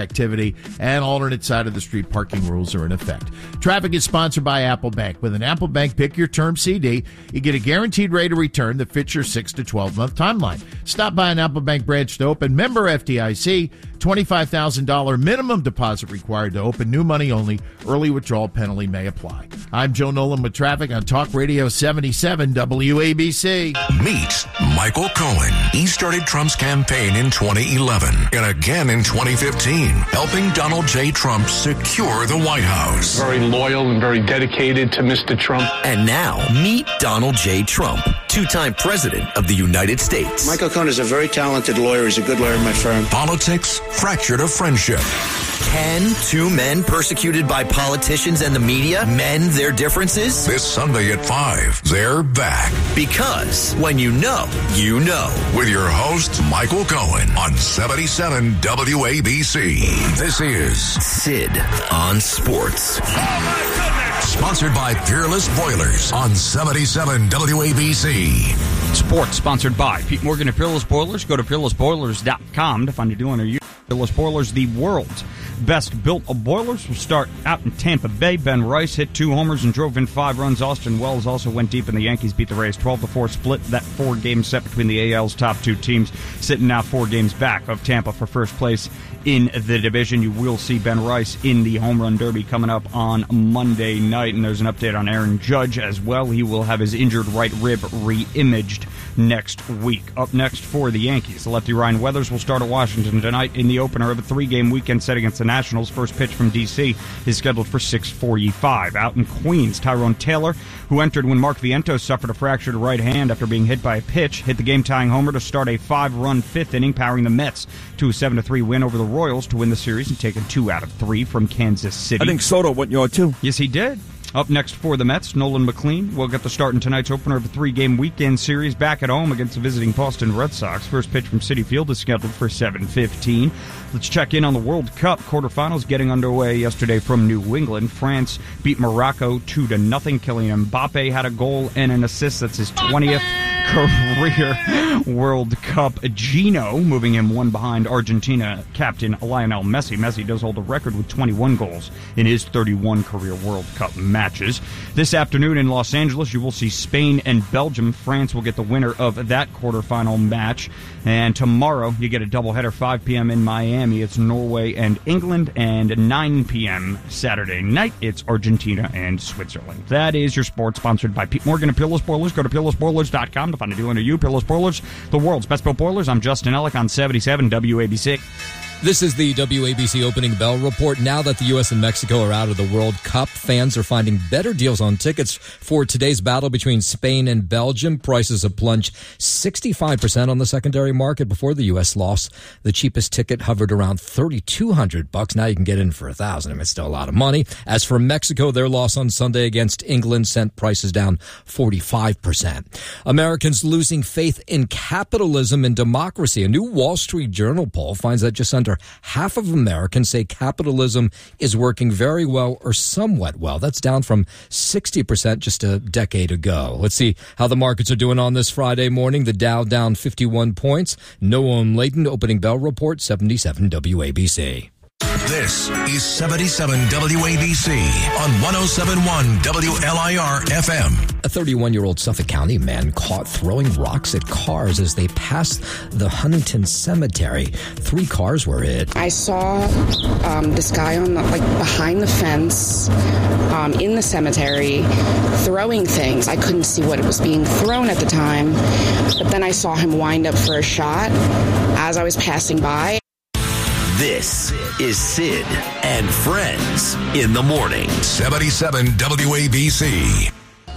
activity, and alternate side of the street parking rules are in effect. Traffic is sponsored by Apple Bank. With an Apple Bank Pick Your Term CD, you get a guaranteed rate of return that fits your 6 to 12-month timeline. Stop by an Apple Bank branch to open. Member FDIC, $25,000 minimum deposit required to open. New money only. Early withdrawal penalty may apply. I'm Joe Nolan with traffic on Talk Radio 77 WABC. Meet Michael Cohen. He started Trump's campaign in 2011 and again in 2015, helping Donald J. Trump secure the White House. Very loyal and very dedicated to Mr. Trump. And now, meet Donald J. Trump, two-time president of the United States. Michael Cohen is a very talented lawyer. He's a good lawyer in my firm. Politics fractured a friendship. Can two men persecuted by politicians and the media mend their differences? This Sunday at 5, they're back. Because when you know, you know. With your host, Michael Cohen, on 77 WABC. This is Sid on Sports. Oh, my goodness! Sponsored by Peerless Boilers on 77 WABC. Sports sponsored by Pete Morgan and Peerless Boilers. Go to peerlessboilers.com to find a deal on your Peerless Boilers, the world's best built of boilers. Will start out in Tampa Bay. Ben Rice hit 2 homers and drove in 5 runs. Austin Wells also went deep, and the Yankees beat the Rays 12-4. Split that 4-game set between the AL's top 2 teams, sitting now 4 games back of Tampa for first place in the division. You will see Ben Rice in the Home Run Derby coming up on Monday night, and there's an update on Aaron Judge as well. He will have his injured right rib re-imaged next week. Up next for the Yankees, the lefty Ryan Weathers will start at Washington tonight in the opener of a 3-game weekend set against the Nationals. First pitch from D.C. is scheduled for 6:45. Out in Queens, Tyrone Taylor, who entered when Mark Vientos suffered a fractured right hand after being hit by a pitch, hit the game-tying homer to start a 5-run 5th inning, powering the Mets to a 7-3 win over the Royals to win the series and taking 2 out of 3 from Kansas City. I think Soto went yard too. Yes, he did. Up next for the Mets, Nolan McLean will get the start in tonight's opener of a 3-game weekend series back at home against the visiting Boston Red Sox. First pitch from Citi Field is scheduled for 7:15. Let's check in on the World Cup quarterfinals getting underway yesterday from New England. France beat Morocco 2-0. Kylian Mbappe had a goal and an assist. That's his 20th career World Cup. Gino moving him one behind Argentina captain Lionel Messi. Messi does hold a record with 21 goals in his 31 career World Cup matches. This afternoon in Los Angeles, you will see Spain and Belgium. France will get the winner of that quarterfinal match. And tomorrow, you get a doubleheader, 5 p.m. in Miami. It's Norway and England. And 9 p.m. Saturday night, it's Argentina and Switzerland. That is your sports, sponsored by Pete Morgan and Peerless Boilers. Go to peerlessboilers.com to find a deal under you. Peerless Boilers, the world's best built boilers. I'm Justin Ellick on 77 WABC. This is the WABC opening bell report. Now that the U.S. and Mexico are out of the World Cup, fans are finding better deals on tickets for today's battle between Spain and Belgium. Prices have plunged 65% on the secondary market. Before the U.S. loss, the cheapest ticket hovered around $3,200. Now you can get in for $1,000. I mean, it's still a lot of money. As for Mexico, their loss on Sunday against England sent prices down 45%. Americans losing faith in capitalism and democracy. A new Wall Street Journal poll finds that just under half of Americans say capitalism is working very well or somewhat well. That's down from 60% just a decade ago. Let's see how the markets are doing on this Friday morning. The Dow down 51 points. Noam Layton, opening bell report, 77 WABC. This is 77 WABC on 107.1 WLIR FM. A 31-year-old Suffolk County man caught throwing rocks at cars as they passed the Huntington Cemetery. 3 cars were hit. I saw this guy on behind the fence in the cemetery throwing things. I couldn't see what it was being thrown at the time, but then I saw him wind up for a shot as I was passing by. This is Sid and Friends in the morning. 77 WABC.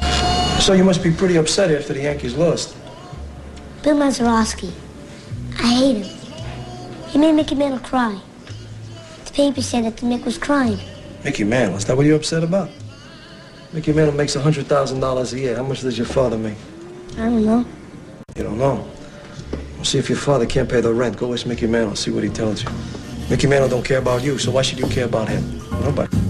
So you must be pretty upset after the Yankees lost. Bill Mazeroski. I hate him. He made Mickey Mantle cry. The paper said that the Mick was crying. Mickey Mantle, is that what you're upset about? Mickey Mantle makes $100,000 a year. How much does your father make? I don't know. You don't know? Well, see if your father can't pay the rent. Go ask Mickey Mantle, see what he tells you. Mickey Mantle don't care about you, so why should you care about him? Nobody.